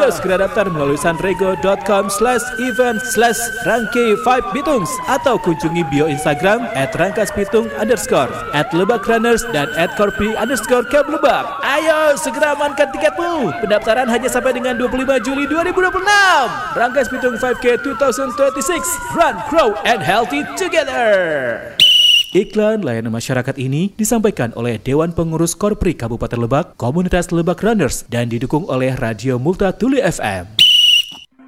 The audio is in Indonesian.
Ayo segera daftar melalui sunrego.com/event/Rangke5Bitung atau kunjungi bio Instagram @rangkaspitung_, @lebakrunners dan @korpi_Camp_Lebak. Ayo segera amankan tiketmu. Pendaftaran hanya sampai dengan 25 Juli 2026. Rangkas Pitung 5K 2026. Run, grow, and healthy together. Iklan layanan masyarakat ini disampaikan oleh Dewan Pengurus Korpri Kabupaten Lebak, Komunitas Lebak Runners, dan didukung oleh Radio Multatuli FM.